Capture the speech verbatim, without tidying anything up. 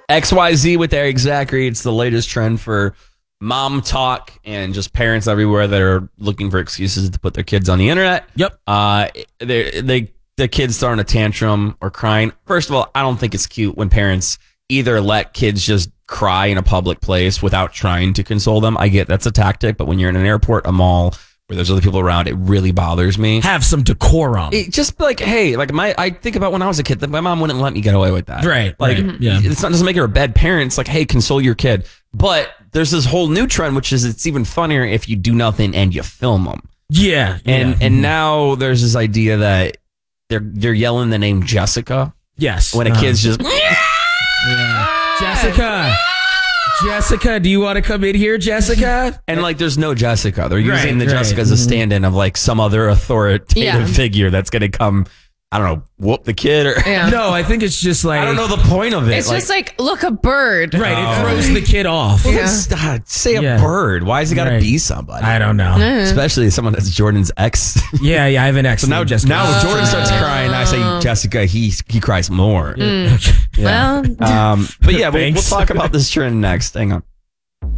X Y Z with Eric Zachary. It's the latest trend for mom talk and just parents everywhere that are looking for excuses to put their kids on the internet. Yep. Uh, they they the kids throwing a tantrum or crying. First of all, I don't think it's cute when parents either let kids just cry in a public place without trying to console them. I get that's a tactic, but when you're in an airport, a mall where there's other people around, it really bothers me. Have some decorum. It just like, hey, like my, I think about when I was a kid, that my mom wouldn't let me get away with that. Right. Like, right. Yeah. It's not doesn't make her a bad parent. It's like, hey, console your kid. But there's this whole new trend, which is it's even funnier if you do nothing and you film them. Yeah. And yeah. and now there's this idea that they're they're yelling the name Jessica. Yes. When a uh, kid's just yeah. Jessica. Jessica, do you want to come in here, Jessica? And like, there's no Jessica. They're using Right, the right. Jessica as a stand-in of like some other authoritative Yeah. figure that's going to come, I don't know, whoop the kid or Yeah. No, I think it's just like I don't know the point of it. It's just like, look, a bird. right. Oh. It throws the kid off. Well, Yeah. it's- uh, say a Yeah. bird. Why has it got to Right. be somebody? I don't know. Especially someone that's Jordan's ex. Yeah, yeah. I have an ex. So now, named Jessica. now if Jordan starts crying, I say Jessica. He he cries more. Mm. Well, Um, but yeah, we'll, we'll Thanks. talk about this trend next. Hang on.